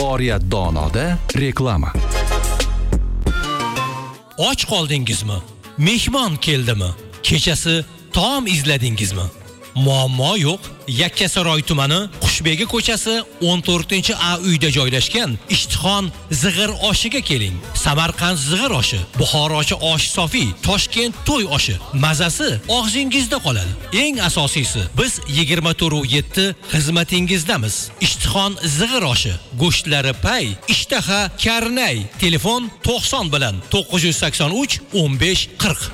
Oriyat Donoda reklama. Och qoldingizmi? Mehmon keldimi? Kechasi taom izladingizmi? Muammo yo'q. Yakkasaroy tumani Qushbegi ko'chasi 14-A uyda joylashgan Ishtixon zig'ir oshiga keling. Samarqand zig'ir oshi, Buxorochi osh sofi, Toshkent to'y oshi. Mazasi og'zingizda qoladi. Eng asosiysi, biz 24/7 xizmatingizdamiz. Ishtixon zig'ir oshi, go'shtlari pay, ishtaha karnay. Telefon 90 bilan 983 15 40.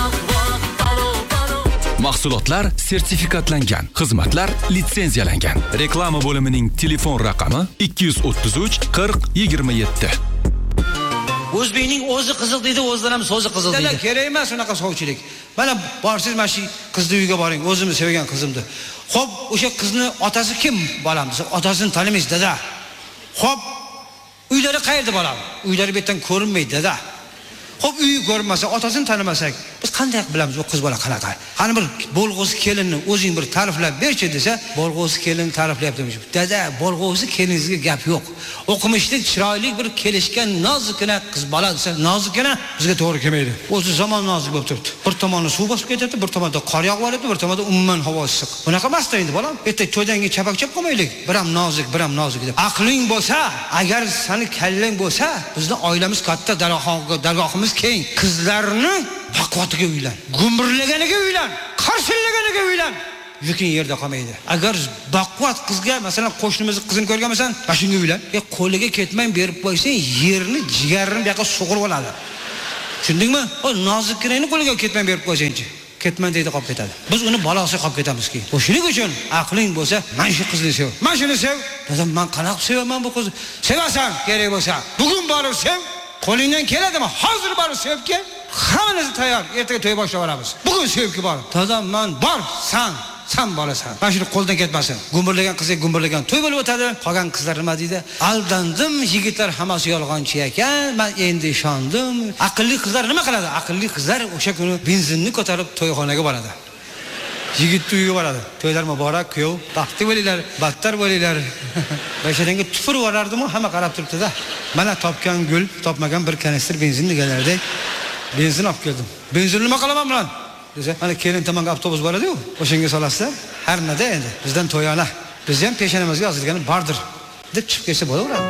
Mahsulotlar sertifikatlangan, xizmatlar litsenziyalangan. Reklama bo'limining telefon raqami 233 40 27. O'zbekning o'zi qiziq deydi, o'zidan ham so'zi qiziq deydi. Kerak emas unaqa sovchilik. Mana borsiz mana shu qizni uyiga boring, o'zimni sevgan qizimni. Xo'p, o'sha qizni otasi kim bolam desa, otasini tanimaysiz dada. Xo'p, uylari qayerda bolam? Uylari bu yerdan ko'rinmaydi dada. Xo'p, uyi ko'rmasa, otasini tanimasak, biz qanday bilamiz u qiz bola qanaqa? Qani bir bo'lg'usi kelinni o'zing bir ta'riflab berchi desa, bo'lg'usi kelin ta'riflayaptimiz. Dada, bo'lg'usi keliningizga gap yo'q. O'qimishli, chiroyli bir kelishgan nozikina qiz bola desa, nozikina bizga to'g'ri kelmaydi. O'zi zamon nozik bo'lib turibdi. Bir tomoni suv bosib ketadi, bir tomonda qor yog'ib oladi, bir tomonda umuman havo issiq. Bunaqa emas endi bolam. Erta to'ydan keyin chapakchap qolmaylik. Bir ham nozik deb. Aqling bo'lsa, agar seni kallang bo'lsa, bizning oilamiz katta, dargohimiz keng. Qizlarni faqotiga uylan, gumburlaganiga uylan, qarshillaganiga uylan. Yuking yerda qolmaydi. Agar baquvvat qizga, masalan, qo'shnimizning qizini ko'rganmisan, shunga uylan. Qo'liga ketmay berib qo'ysang, yerni, jigarini bu yoqqa sug'urib oladi. Tushundingmi? O nozikligini qo'liga ketmay berib qo'ysangchi, ketman deydi qolib ketadi. Biz uni balosiga qolib ketamizki. Shuning uchun aqling bo'lsa, mana shu qizni sev. Mana shuni sev. Dadam, men qanaqa sevaman bu qizni? Sevasan, kerak bo'lsa, bugun borib sev. Qo'lingdan keladimi? Hozir borib sevib kel. Hammasi tayyor. Ertaga to'y boshlab olamiz. Bugun sevib bor. Dadam, men bor, san bolasan. Mana shuni qo'ldan ketmasin. Gumburlagan qizga gumburlagan to'y bo'lib o'tadi. Qolgan qizlar nima deydi? Aldandim, yigitlar hammasi yolg'onchi ekan. Men endi ishondim. Aqlli qizlar nima qiladi? Aqlli qizlar o'sha kuni benzinni ko'tarib to'yxonaga boradi. Yigit uyiga boradi. To'ylar muborak, kuyov, baxtli bo'linglar, battar bo'linglar. Bashadanga tufurib yuborardim, hamma qarab turibdi-da. Mana topgan gul, topmagan bir kanistr benzin deganlarda benzin olib keldim. Benzin nima qilaman bilan? Desa, mana kelin tomonga avtobus boradi-ku. O'shanga solasizlar. Har nada endi bizdan to'yona. Biz ham peshonamizga yozilgani bordir deb chiqib kelsa bo'laveradi.